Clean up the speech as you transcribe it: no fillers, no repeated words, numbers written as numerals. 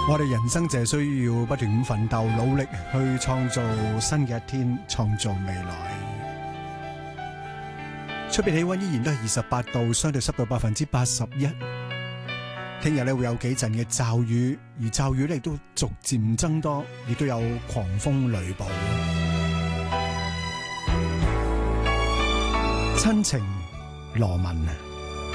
我哋人生就係需要不斷咁奮鬥，努力去創造新嘅一天，創造未來。出邊氣溫依然都係28度，相對濕度81%。聽日咧會有幾陣嘅驟雨，而驟雨咧亦都逐漸增多，亦都有狂風雷暴。親情羅文。